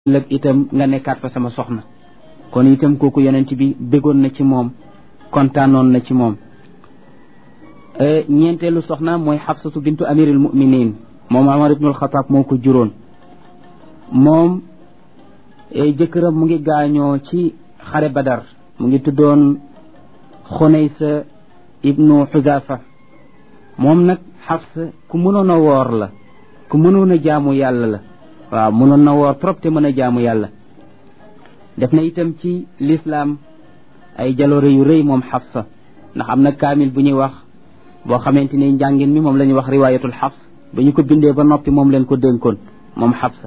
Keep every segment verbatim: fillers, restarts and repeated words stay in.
lëg itam nga nekkaat fa sama soxna kon itam kooku yonent bi bégoon na ci moom kontaanoon na ci moom ñeenteelu soxna mooy xafsatu bintu amiril muminin moom Umar ibnul Xataab moo ko juróon moom jëkkëram mu ngi gaañoo ci xare Badar mu ngi tuddoon Xunaysa ibnu Xuzaafa moom nag Xafsa ku mënoon a woor la ku mënoon a jaamu yàlla la waaw mënoon na woor trop te mën a jaamu yàlla def na itam ci lislaam ay jaloore yu rëy moom Xafsa ndax am na kaamil bu ñuy wax boo xamante ni njàngin mi moom la ñuy wax riwaayatul Xafs ba ñu ko bindee ba noppi moom leen ko dénkoon moom Xafsa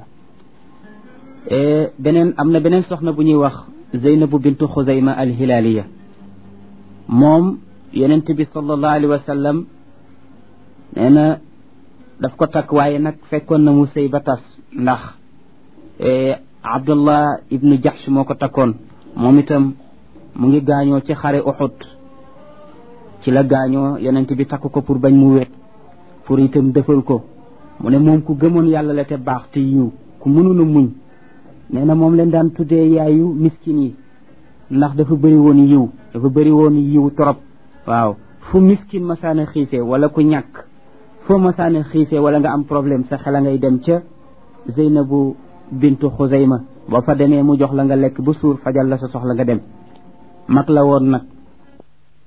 beneen am na beneen soxna bu ñuy wax Zeynabu bintu Xuzayma al-Hilaaliya moom yonent bi sallallahu alayhi wa sallam nee na daf ko takk waaye nag fekkoon na mu sëy ba tas ndax Abdullah ibnu Jahsh moo ko takkoon moom itam mu ngi gaañoo ci xare Uhud ci la gaañoo yonent bi takk ko pour bañ mu wet pour itam defal ko mu ne moom ku gëmoon yàlla la te baax te yiw ku mënoon a muñ nee na moom leen daan tuddee yaayu miskin yi ndax dafa bëri woon yiw dafa bëri woon yiw trop waaw fu miskin masaana xiifee wala ku ñàkk foo masaana xiifee wala nga am problème sa xel a ngay dem ca Zeynabu bintu Xuzayma boo fa demee mu jox la nga lekk bu suur fajal la sa soxla nga dem mag la woon nag